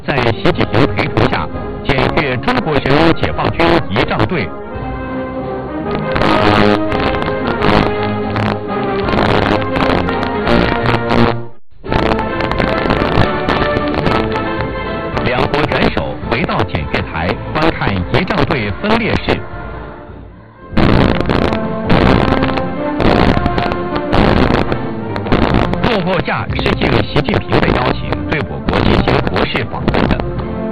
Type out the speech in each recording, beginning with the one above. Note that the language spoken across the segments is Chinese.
在习近平陪同下检阅中国人民解放军仪仗队。两国元首回到检阅台观看仪仗队分列式。诺沃亚是应习近平的邀请对我国进行国事访问的。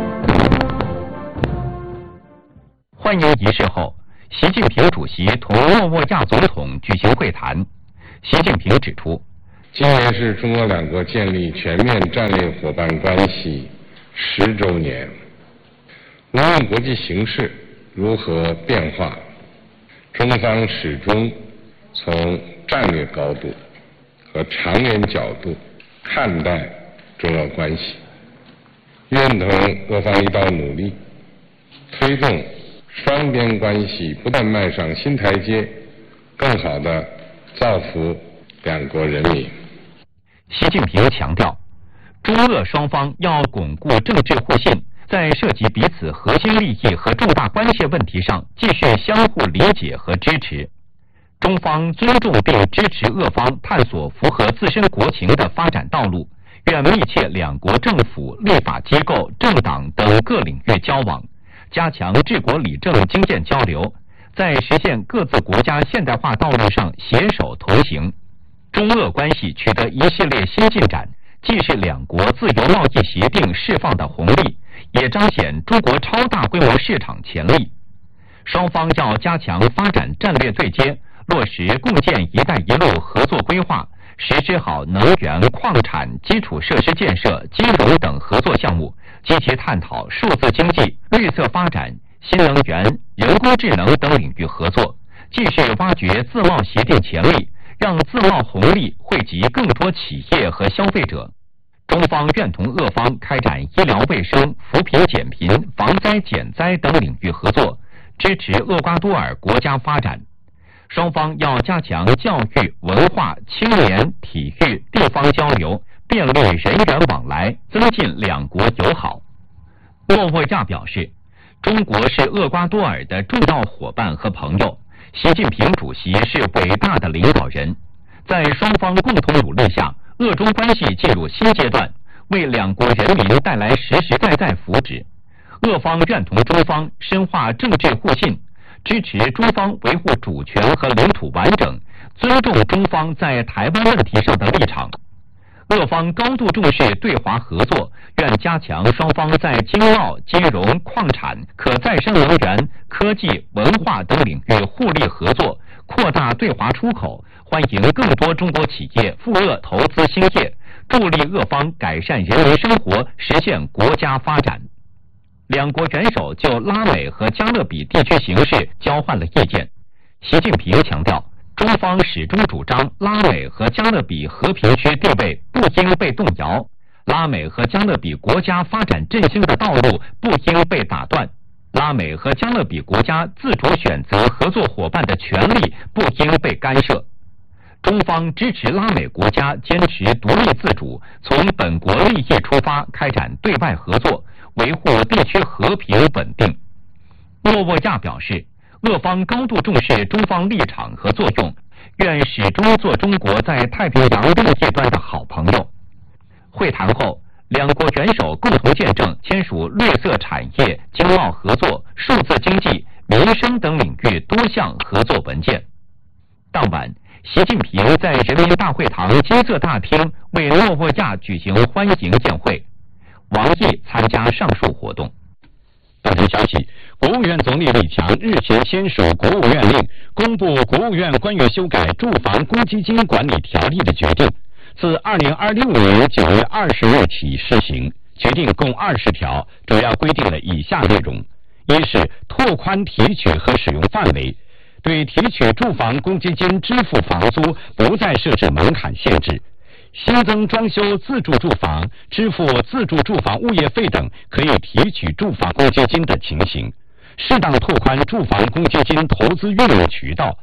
欢迎仪式后，习近平主席同诺沃亚总统举行会谈。习近平指出， 今年是中俄两国建立全面战略伙伴关系10周年。无论国际形势如何变化，中方始终从战略高度和长远角度看待中俄关系，愿同各方一道努力，推动双边关系不断迈上新台阶，更好地造福两国人民。 习近平强调，中俄双方要巩固政治互信，在涉及彼此核心利益和重大关切问题上继续相互理解和支持。中方尊重并支持俄方探索符合自身国情的发展道路，愿密切两国政府、立法机构、政党等各领域交往，加强治国理政经验交流，在实现各自国家现代化道路上携手同行。中俄关系取得一系列新进展，既是两国自由贸易协定释放的红利，也彰显中国超大规模市场潜力。双方要加强发展战略对接，落实共建“一带一路”合作规划，实施好能源、矿产、基础设施建设、金融等合作项目，积极探讨数字经济、绿色发展、新能源、人工智能等领域合作，继续挖掘自贸协定潜力，让自贸红利惠及更多企业和消费者。中方愿同俄方开展医疗卫生、扶贫减贫、防灾减灾等领域合作，支持厄瓜多尔国家发展。双方要加强教育、文化、青年、体育、地方交流，便利人员往来，增进两国友好。诺沃亚表示，中国是厄瓜多尔的重要伙伴和朋友，习近平主席是伟大的领导人。在双方共同努力下，俄中关系进入新阶段，为两国人民带来实实在在福祉。俄方认同中方深化政治互信，支持中方维护主权和领土完整，尊重中方在台湾问题上的立场。俄方高度重视对华合作，愿加强双方在经贸、金融、矿产、可再生能源、科技、文化等领域互利合作，扩大对华出口，欢迎更多中国企业赴俄投资兴业，助力俄方改善人民生活，实现国家发展。两国元首就拉美和加勒比地区形势交换了意见。习近平强调，中方始终主张拉美和加勒比和平区地位不应被动摇，拉美和加勒比国家发展振兴的道路不应被打断，拉美和加勒比国家自主选择合作伙伴的权利不应被干涉。中方支持拉美国家坚持独立自主，从本国利益出发开展对外合作，维护地区和平稳定。诺沃亚表示，俄方高度重视中方立场和作用，愿始终做中国在太平洋另一端的好朋友。会谈后，两国元首共同见证签署绿色产业、经贸合作、数字经济、民生等领域多项合作文件。当晚，习近平在人民大会堂金色大厅为诺沃亚举行欢迎宴会，王毅参加上述活动。 当天消息，国务院总理李强日前签署国务院令，公布国务院关于修改住房公积金管理条例的决定，自2026年9月20日起施行。决定共20条，主要规定了以下内容：一是拓宽提取和使用范围，对提取住房公积金支付房租不再设置门槛限制，新增装修自住住房、支付自住住房物业费等可以提取住房公积金的情形，适当拓宽住房公积金投资运用渠道。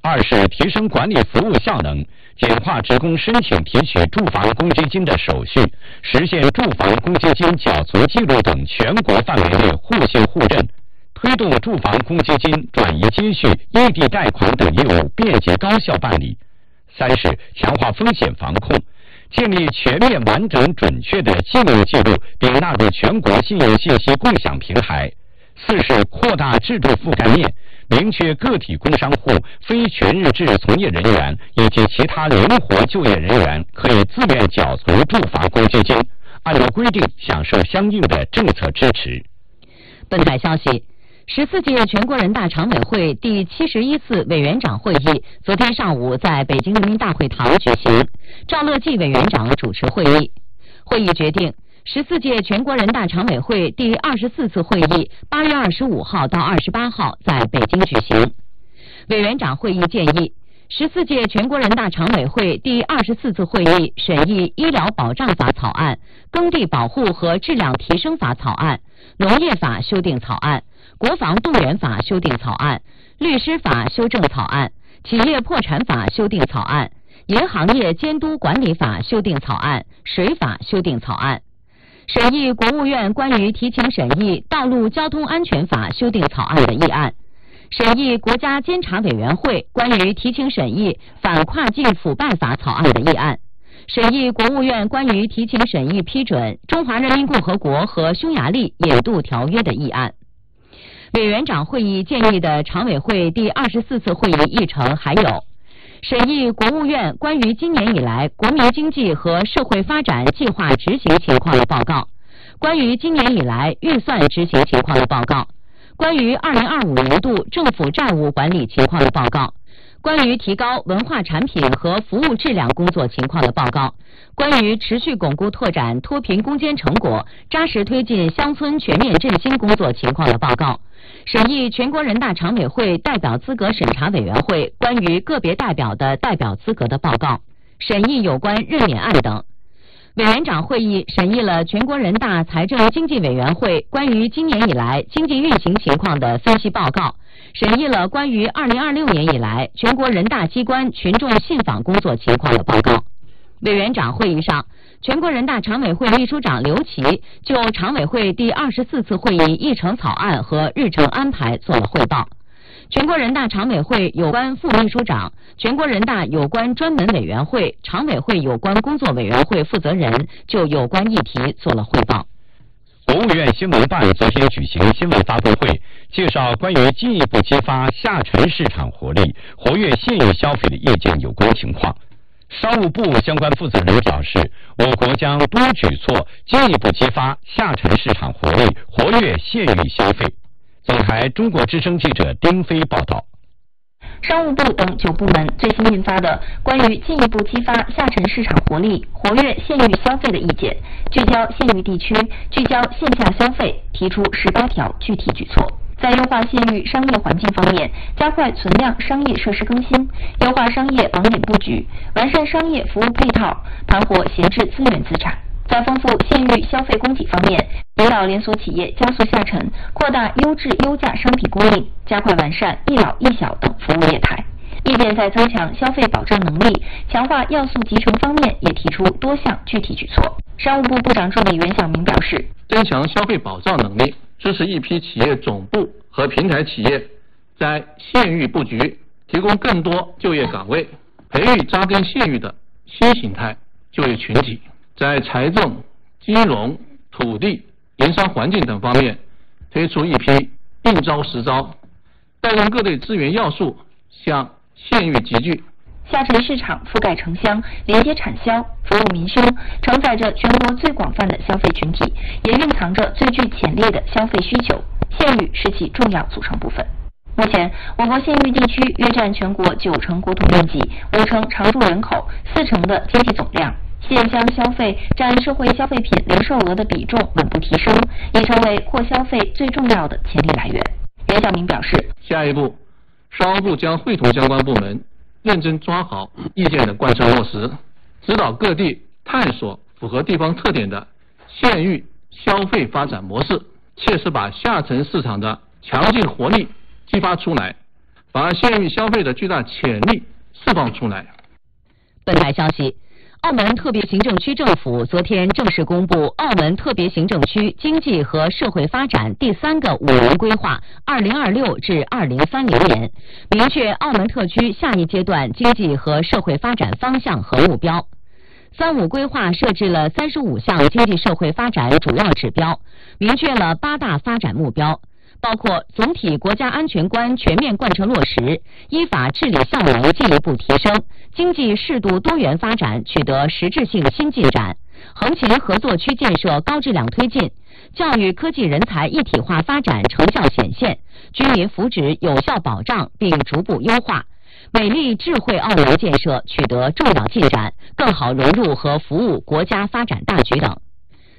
二是提升管理服务效能，简化职工申请提取住房公积金的手续，实现住房公积金缴存记录等全国范围内互信互认，推动住房公积金转移积蓄、异地贷款等业务便捷高效办理。三是强化风险防控，建立全面完整准确的信用记录，并纳入全国信用信息共享平台。四是扩大制度覆盖面，明确个体工商户、非全日制从业人员以及其他灵活就业人员可以自愿缴存住房公积金，按照规定享受相应的政策支持。 本台消息，14届全国人大常委会第71次委员长会议昨天上午在北京人民大会堂举行，赵乐际委员长主持会议。会议决定，14届全国人大常委会第24次会议8月25号到28号在北京举行。委员长会议建议，14届全国人大常委会第24次会议审议《医疗保障法》草案、耕地保护和质量提升法草案、农业法修订草案、国防动员法修订草案、律师法修正草案、企业破产法修订草案、银行业监督管理法修订草案、水法修订草案。审议国务院关于提请审议道路交通安全法修订草案的议案，审议国家监察委员会关于提请审议反跨境腐败法草案的议案，审议国务院关于提请审议批准中华人民共和国和匈牙利引渡条约的议案。委员长会议建议的常委会第24次会议议程还有：审议国务院关于今年以来国民经济和社会发展计划执行情况的报告，关于今年以来预算执行情况的报告，关于2025年度政府债务管理情况的报告，关于提高文化产品和服务质量工作情况的报告，关于持续巩固拓展脱贫攻坚成果，扎实推进乡村全面振兴工作情况的报告，审议全国人大常委会代表资格审查委员会关于个别代表的代表资格的报告，审议有关任免案等。委员长会议审议了全国人大财政经济委员会关于今年以来经济运行情况的分析报告，审议了关于2026年以来全国人大机关群众信访工作情况的报告。委员长会议上，全国人大常委会秘书长刘奇就常委会第24次会议议程草案和日程安排做了汇报。全国人大常委会有关副秘书长、全国人大有关专门委员会、常委会有关工作委员会负责人就有关议题做了汇报。 国务院新闻办昨天举行新闻发布会，介绍关于进一步激发下沉市场活力、活跃县域消费的意见有关情况。商务部相关负责人表示，我国将多举措进一步激发下沉市场活力，活跃县域消费。总台中国之声记者丁飞报道。 商务部等9部门最新印发的关于进一步激发下沉市场活力、活跃县域消费的意见，聚焦县域地区，聚焦线下消费，提出18条具体举措。在优化县域商业环境方面，加快存量商业设施更新，优化商业网点布局，完善商业服务配套，盘活闲置资源资产。在丰富县域消费供给方面，引导连锁企业加速下沉，扩大优质优价商品供应，加快完善一老一小等服务业态。意见在增强消费保障能力、强化要素集成方面也提出多项具体举措。商务部部长助理袁晓明表示， 增强消费保障能力，支持一批企业总部和平台企业在县域布局，提供更多就业岗位，培育扎根县域的新形态就业群体。在财政、金融、土地、营商环境等方面推出一批应招实招，带动各类资源要素向县域集聚。 下沉市场覆盖城乡，连接产销，服务民生，承载着全国最广泛的消费群体，也蕴藏着最具潜力的消费需求。县域是其重要组成部分。目前，我国县域地区约占全国9成国土面积、5成常住人口、4成的经济总量。县乡消费占社会消费品零售额的比重稳步提升，已成为扩消费最重要的潜力来源。袁晓明表示， 下一步，商务部将会同相关部门认真抓好意见的贯彻落实，指导各地探索符合地方特点的县域消费发展模式，切实把下沉市场的强劲活力激发出来， 把县域消费的巨大潜力释放出来。 本台消息，澳门特别行政区政府昨天正式公布澳门特别行政区经济和社会发展第3个5年规划2026至2030年，明确澳门特区下一阶段经济和社会发展方向和目标。3.5规划设置了35项经济社会发展主要指标，明确了8大发展目标，包括总体国家安全观全面贯彻落实，依法治理效能进一步提升，经济适度多元发展取得实质性新进展，横琴合作区建设高质量推进，教育科技人才一体化发展成效显现，居民福祉有效保障并逐步优化，美丽智慧澳门建设取得重要进展，更好融入和服务国家发展大局等。